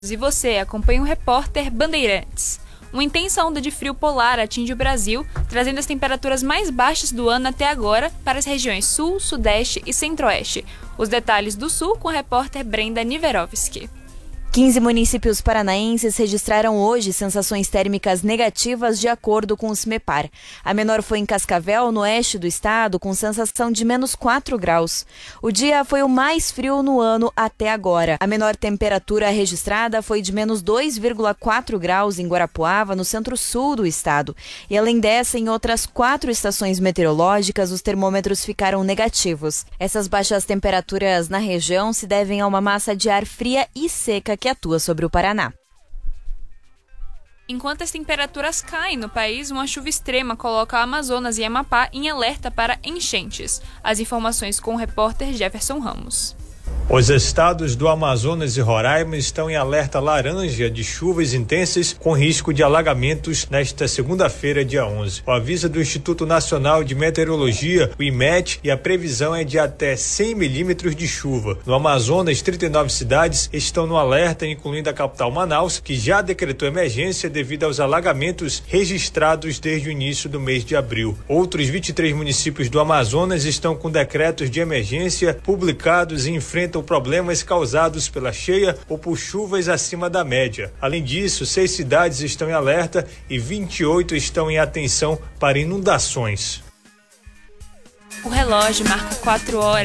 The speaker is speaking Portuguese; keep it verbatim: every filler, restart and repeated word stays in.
E você acompanha o repórter Bandeirantes. Uma intensa onda de frio polar atinge o Brasil, trazendo as temperaturas mais baixas do ano até agora para as regiões Sul, Sudeste e Centro-Oeste. Os detalhes do Sul com a repórter Brenda Niverovski. quinze municípios paranaenses registraram hoje sensações térmicas negativas de acordo com o CIMEPAR. A menor foi em Cascavel, no oeste do estado, com sensação de menos quatro graus. O dia foi o mais frio no ano até agora. A menor temperatura registrada foi de menos dois vírgula quatro graus em Guarapuava, no centro-sul do estado. E além dessa, em outras quatro estações meteorológicas, os termômetros ficaram negativos. Essas baixas temperaturas na região se devem a uma massa de ar fria e seca que atua sobre o Paraná. Enquanto as temperaturas caem no país, uma chuva extrema coloca o Amazonas e Amapá em alerta para enchentes. As informações com o repórter Jefferson Ramos. Os estados do Amazonas e Roraima estão em alerta laranja de chuvas intensas com risco de alagamentos nesta segunda-feira, dia onze. O aviso do Instituto Nacional de Meteorologia, o IMET, e a previsão é de até cem milímetros de chuva. No Amazonas, trinta e nove cidades estão no alerta, incluindo a capital Manaus, que já decretou emergência devido aos alagamentos registrados desde o início do mês de abril. Outros vinte e três municípios do Amazonas estão com decretos de emergência publicados e enfrentam problemas causados pela cheia ou por chuvas acima da média. Além disso, seis cidades estão em alerta e vinte e oito estão em atenção para inundações. O relógio marca quatro horas.